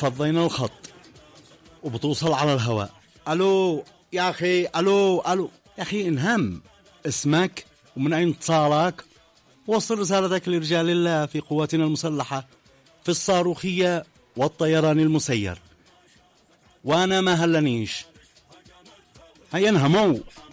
فضينا الخط وبتوصل على الهواء. ألو يا أخي، ألو يا أخي انهم اسمك ومن أين اتصالك، وصل رسالتك لرجال الله في قواتنا المسلحة في الصاروخية والطيران المسير. وأنا ما هلنيش. هيا انهموا.